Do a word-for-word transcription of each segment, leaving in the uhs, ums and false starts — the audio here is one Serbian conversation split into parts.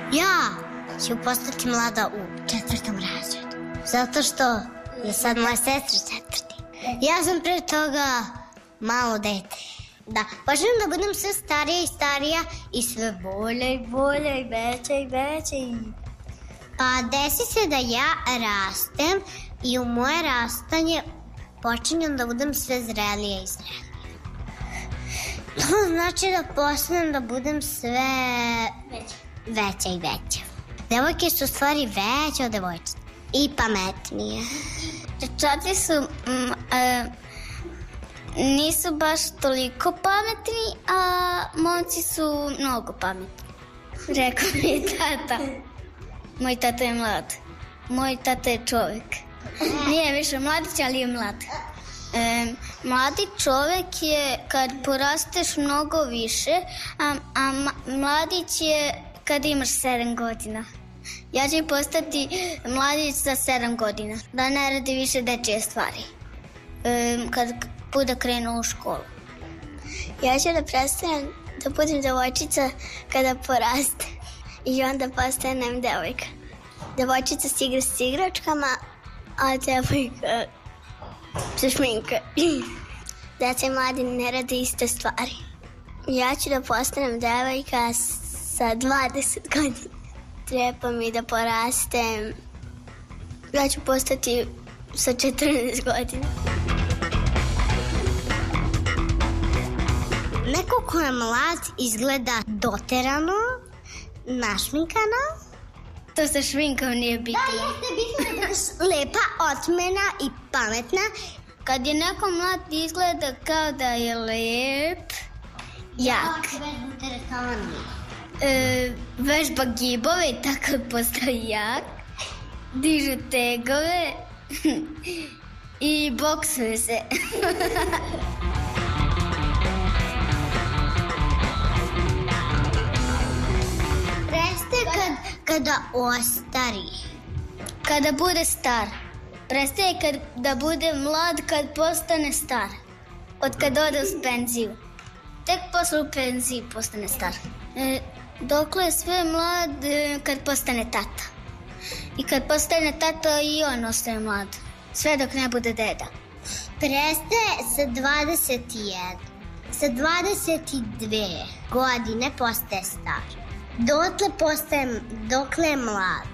Ja ću postati mlada u četvrtom razredu. Zato što je sad moja sestra četvrti. Ja sam pre toga malo dete. Da, počnem da budem sve starija i starija i sve bolje i bolje i veće i veće. Pa desi se da ja rastem i u moje rastanje počinjem da budem sve zrelija i zrelija. To znači da postanem da budem sve veća i veća. Devojke su u stvari veće od devojčica i pametnije. Dečaci su mm, e, nisu baš toliko pametni, a momci su mnogo pametni. Rekao mi je tata. Moj tata je mlad. Moj tata je čovek. Nije više mladić, ali je mlad. E, mladi čovek je kad porasteš mnogo više, a, a mladić je kad imaš sedam godina. Ja ću postati mladić za sedam godina, da ne radi više dečije stvari, e, kad bude krenuo u školu. Ja ću da prestanem da budem devojčica kada poraste i onda postanem devojka. Devojčica se igra s igračkama, a devojka se šminka. Deca i mladi ne rade iste stvari. Ja ću da postanem devojka sa dvadeset godina. Treba mi da porastem. Ja ću postati sa četrnaest godina. Neko ko je mlad izgleda doterano, našminkano. To sa šminkom nije bitno. Da, jeste bitno da budeš lepa, otmena i pametna. Kad je neko mlad izgleda kao da je lep, jak. E, vežba gibove i tako postaje jak. Dižu tegove i boksuje se. Prestaje kad, kada ostari. Kada bude star. Prestaje kad, da bude mlad kad postane star. Od kad ode u penziju. Tek posle u penziji postane star. E, dokle je sve mlad e, kad postane tata. I kad postane tata i on ostaje mlad. Sve dok ne bude deda. Prestaje sa dvadeset jedan. Sa dvadeset dve godine postaje star. Dotle postaje, dokle je mlad.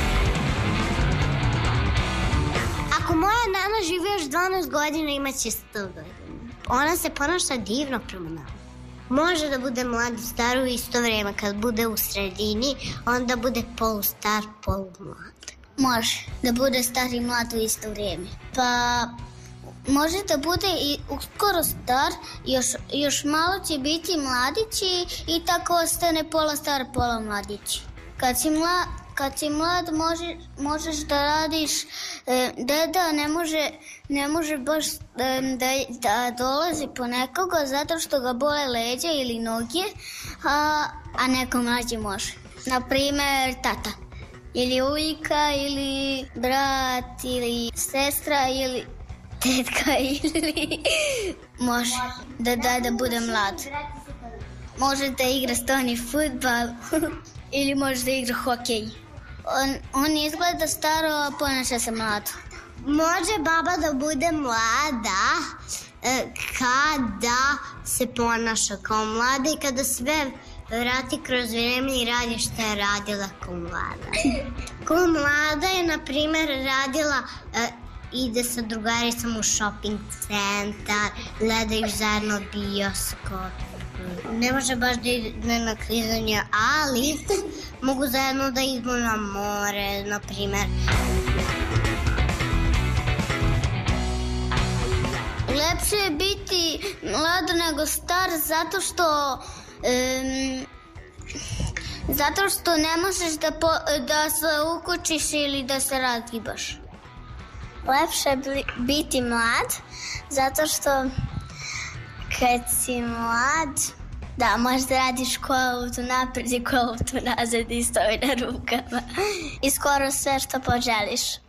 Ako moja nana živi još dvanaest godina, imaće sto godina. Ona se ponaša divno prema nama. Može da bude mlad i star u isto vrijeme. Kad bude u sredini, onda bude polustar, polumlad. Može da bude star i mlad u isto vrijeme. Pa može da bude i uskoro star, još, još malo će biti mladići i tako ostane pola star, pola mladići. Kad si mlad, kad si mlad može, možeš da radiš, e, deda ne može, ne može baš e, da, da dolazi po nekoga zato što ga bole leđa ili noge, a, a neko mlađi može. Naprimer tata, ili ujka, ili brat, ili sestra, ili tetka, ili može da da da bude mlad. Može da igra stoni fudbal ili može da igra hokej. On, on izgleda staro, a ponaša se mlado. Može baba da bude mlada e, kada se ponaša kao mlada i kada sve vrati kroz vrijeme i radi što je radila kao mlada. Kao mlada je, na primjer, radila, e, ide sa drugaricom u shopping centar, gledaju zajedno bioskop. Ne može baš da ide na klizanje, ali mogu zajedno da idu na more, na primjer. Lepše je biti mlad nego star zato što um, zato što ne možeš da, po, da se ukučiš ili da se razgibaš. Lepše je biti mlad zato što kad si mlad, da, možeš da radiš kolu tu napred i kolu tu nazad i stoji na rukama. I skoro sve što poželiš.